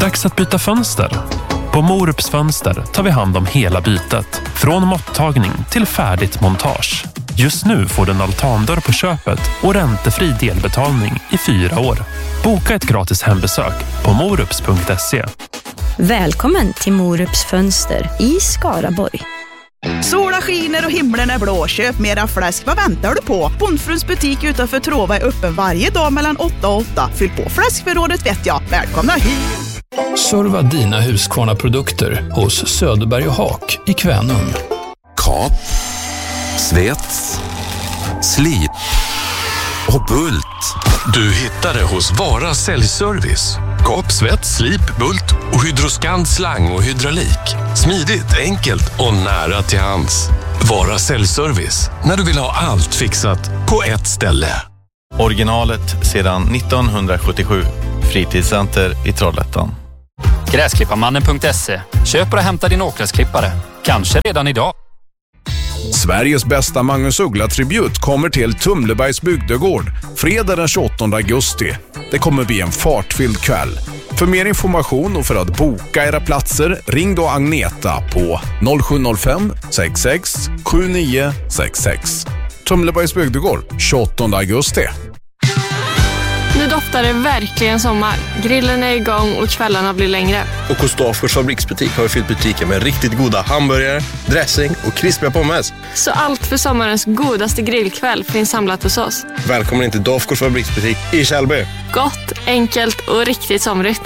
Dags att byta fönster. På Morups Fönster tar vi hand om hela bytet. Från måttagning till färdigt montage. Just nu får du en altandörr på köpet och räntefri delbetalning i 4 år. Boka ett gratis hembesök på morups.se. Välkommen till Morups Fönster i Skaraborg. Sola skiner och himlen är blå. Köp mera fläsk. Vad väntar du på? Bondfruns butik utanför Trova är öppen varje dag mellan 8 och 8. Fyll på fläskförrådet vet jag. Välkomna hit! Serva dina Husqvarna-produkter hos Söderberg och Haak i Kvänum. Kap, svets, slip och bult. Du hittar det hos Vara Säljservice. Kap, svets, slip, bult och Hydroskand slang och hydraulik. Smidigt, enkelt och nära till hands. Vara Säljservice. När du vill ha allt fixat på ett ställe. Originalet sedan 1977. Fritidscenter i Trollhättan. Gräsklipparmannen.se. Köp och hämta din åkgräsklippare. Kanske redan idag. Sveriges bästa Magnus Uggla-tribut kommer till Tumlebergs bygdegård fredag den 28 augusti. Det kommer bli en fartfylld kväll. För mer information och för att boka era platser, ring då Agneta på 0705 66 7966. Tumlebergs bygdegård, 28 augusti. Nu doftar det verkligen sommar. Grillen är igång och kvällarna blir längre. Och hos Dafgårds fabriksbutik har vi fyllt butiken med riktigt goda hamburgare, dressing och krispiga pommes. Så allt för sommarens godaste grillkväll finns samlat hos oss. Välkommen in till Dafgårds fabriksbutik i Källby. Gott, enkelt och riktigt somrigt.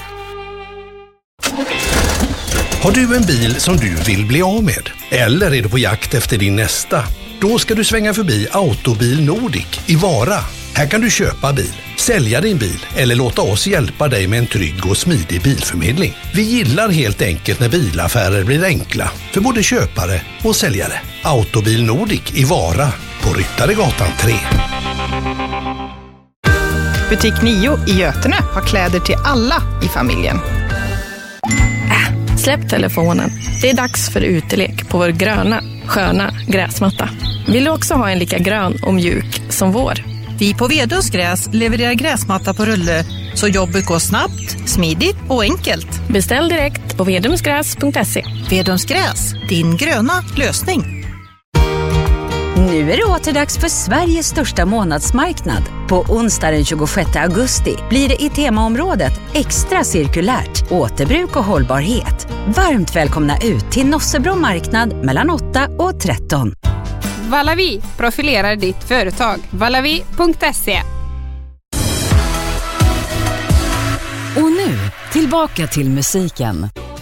Har du en bil som du vill bli av med? Eller är du på jakt efter din nästa? Då ska du svänga förbi Autobil Nordic i Vara. Här kan du köpa bil, sälja din bil eller låta oss hjälpa dig med en trygg och smidig bilförmedling. Vi gillar helt enkelt när bilaffärer blir enkla för både köpare och säljare. Autobil Nordic i Vara på Ryttaregatan 3. Butik 9 i Götene har kläder till alla i familjen. Släpp telefonen. Det är dags för utelek på vår gröna, sköna gräsmatta. Vill du också ha en lika grön och mjuk som vår? Vi på Vedums gräs levererar gräsmatta på rulle så jobbet går snabbt, smidigt och enkelt. Beställ direkt på vedomsgräs.se. Vedums gräs, din gröna lösning. Nu är det återdags för Sveriges största månadsmarknad. På onsdag den 26 augusti blir det i temaområdet extra cirkulärt, återbruk och hållbarhet. Varmt välkomna ut till Nossebro marknad mellan 8 och 13. Valavi profilerar ditt företag. Valavi.se. Och nu, tillbaka till musiken.